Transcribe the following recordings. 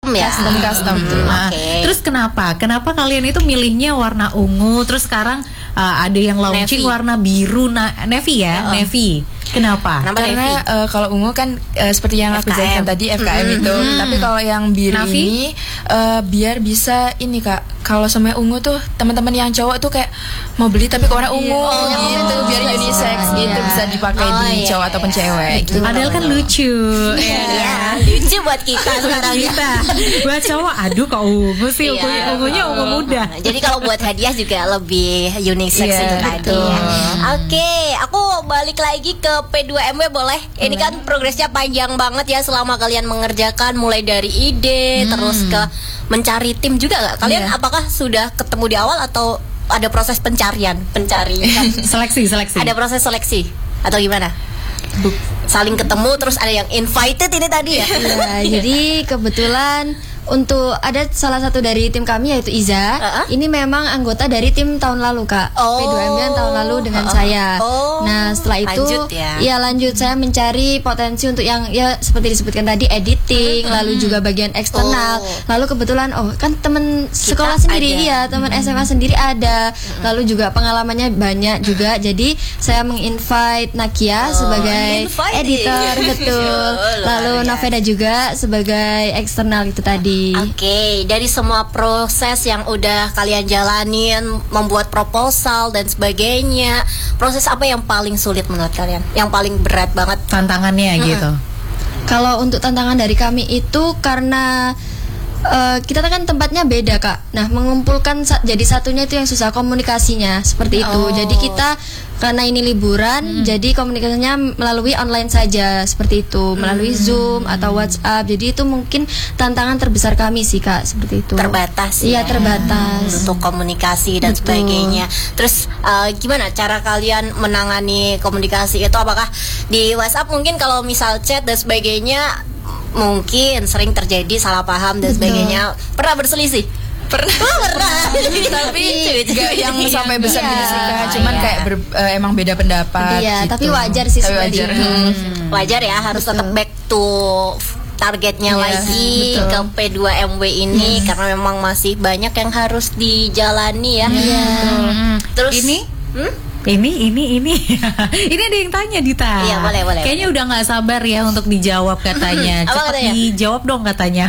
ya. Custom. Oke. Terus kenapa kalian itu milihnya warna ungu, terus sekarang ada yang launching Navy. warna biru, navy ya, navy. Kenapa? Karena kalau ungu kan seperti yang aku FKM. jelaskan tadi FKM itu, tapi kalau yang biru Navi? ini biar bisa ini Kak. Kalau sama ungu tuh teman-teman yang cowok tuh kayak mau beli tapi kok warna ungu gitu, biar unisex gitu, bisa dipakai di cowok ataupun cewek gitu. Padahal kan lucu. Iya, lucu buat kita sekarang ya. Kita buat cowok, aduh kok ungu sih, Iya, ungunya ungu muda. Jadi kalau buat hadiah juga lebih unisex Iya, itu tadi betul. ya. Oke, aku balik lagi ke P2MW boleh? Ini kan progresnya panjang banget ya selama kalian mengerjakan, mulai dari ide terus ke mencari tim juga nggak? Kalian apakah sudah ketemu di awal atau ada proses pencarian? Seleksi. Ada proses seleksi atau gimana? Saling ketemu terus ada yang invited ini tadi ya? Iya, jadi kebetulan untuk ada salah satu dari tim kami yaitu Iza. Ini memang anggota dari tim tahun lalu Kak. Oh. P2M yang tahun lalu dengan saya. Oh. Nah setelah itu Lanjut ya. lanjut saya mencari potensi untuk yang ya seperti disebutkan tadi editing, lalu juga bagian eksternal. Lalu kebetulan kan teman sekolah sendiri ada. teman SMA sendiri ada. Lalu juga pengalamannya banyak juga. Jadi saya menginvite Nakia sebagai invite. editor betul. Lalu Luar biasa. Naveda juga sebagai eksternal itu tadi. Oke, dari semua proses yang udah kalian jalanin, membuat proposal dan sebagainya, proses apa yang paling sulit menurut kalian? Yang paling berat banget? Tantangannya gitu. Kalau untuk tantangan dari kami itu karena kita kan tempatnya beda Kak. Nah mengumpulkan jadi satunya itu yang susah, komunikasinya seperti itu. Jadi kita karena ini liburan, jadi komunikasinya melalui online saja seperti itu, melalui Zoom atau WhatsApp. Jadi itu mungkin tantangan terbesar kami sih Kak, seperti itu. Terbatas Iya ya? terbatas. Untuk komunikasi dan Betul. sebagainya. Terus gimana cara kalian menangani komunikasi itu? Apakah di WhatsApp mungkin kalau misal chat dan sebagainya mungkin sering terjadi salah paham dan sebagainya? Pernah berselisih? Pernah. Tapi nggak yang sampai besar Iya. gitu sih Kak. Cuman kayak emang beda pendapat. Iya, gitu. tapi wajar sih Tapi seperti wajar. itu. Wajar ya, harus tetap back to targetnya Iya, lagi betul. ke P2MW ini karena memang masih banyak yang harus dijalani ya. Terus Ini? Ini ini ada yang tanya Dita. Iya, boleh. Kayaknya udah nggak sabar ya untuk dijawab katanya. Apa Cepat katanya? dijawab dong katanya.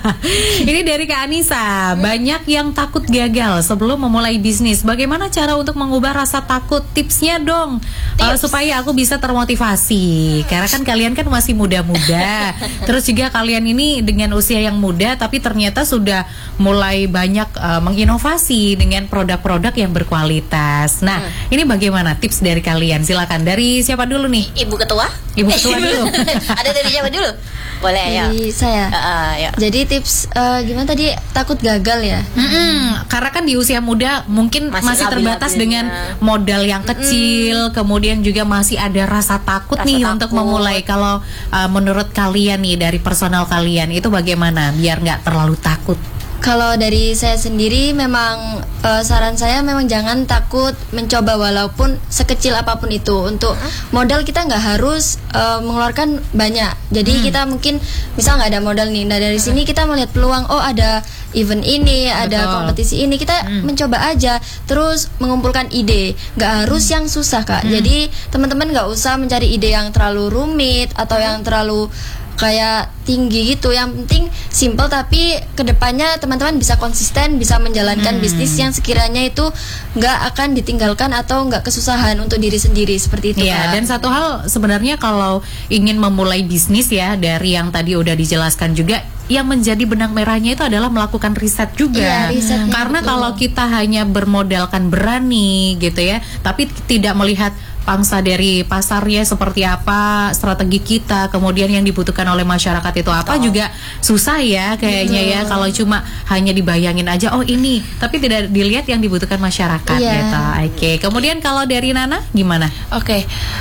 Ini dari Kak Anissa. Banyak yang takut gagal sebelum memulai bisnis. Bagaimana cara untuk mengubah rasa takut? Tipsnya dong, supaya aku bisa termotivasi. Karena kan kalian kan masih muda-muda. Terus juga kalian ini dengan usia yang muda, tapi ternyata sudah mulai banyak menginovasi dengan produk-produk yang berkualitas. Nah, ini bagaimana tips dari kalian? Silakan, dari siapa dulu nih? Ibu ketua? Ibu ketua dulu. Ada dari siapa dulu? Boleh ya. Jadi saya. Ya. Jadi tips gimana tadi, takut gagal ya? Karena kan di usia muda mungkin masih terbatas labil-labilnya. dengan modal yang kecil, kemudian juga masih ada rasa takut Rasa nih takut. untuk memulai. Kalau menurut kalian nih, dari personal kalian itu bagaimana biar nggak terlalu takut? Kalau dari saya sendiri memang saran saya memang jangan takut mencoba walaupun sekecil apapun itu. Untuk modal kita nggak harus mengeluarkan banyak. Jadi kita mungkin misal nggak ada modal nih, nah dari sini kita melihat peluang, oh ada event ini, ada kompetisi ini, kita mencoba aja. Terus mengumpulkan ide, nggak harus yang susah Kak. Jadi teman-teman nggak usah mencari ide yang terlalu rumit atau yang terlalu kayak tinggi gitu. Yang penting simple, tapi kedepannya teman-teman bisa konsisten, bisa menjalankan bisnis yang sekiranya itu nggak akan ditinggalkan atau nggak kesusahan untuk diri sendiri, seperti itu Iya, Kak. dan satu hal sebenarnya kalau ingin memulai bisnis ya, dari yang tadi udah dijelaskan juga, yang menjadi benang merahnya itu adalah melakukan riset juga. Iya, risetnya, Karena betul. kalau kita hanya bermodalkan berani gitu ya, tapi tidak melihat pangsa dari pasarnya seperti apa, strategi kita, kemudian yang dibutuhkan oleh masyarakat itu apa, juga susah ya kayaknya ya, kalau cuma hanya dibayangin aja, oh ini, tapi tidak dilihat yang dibutuhkan masyarakat Iya. gitu. Oke, kemudian kalau dari Nana gimana? Oke,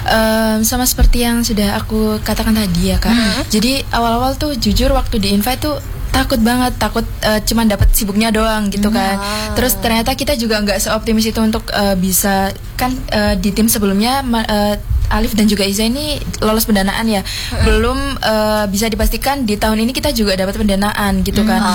sama seperti yang sudah aku katakan tadi ya Kak. Jadi awal-awal tuh jujur waktu di invite tuh takut banget, cuman dapat sibuknya doang gitu kan. Terus ternyata kita juga nggak seoptimis itu untuk bisa kan di tim sebelumnya Alif dan juga Iza ini lolos pendanaan ya. Belum bisa dipastikan di tahun ini kita juga dapat pendanaan gitu kan.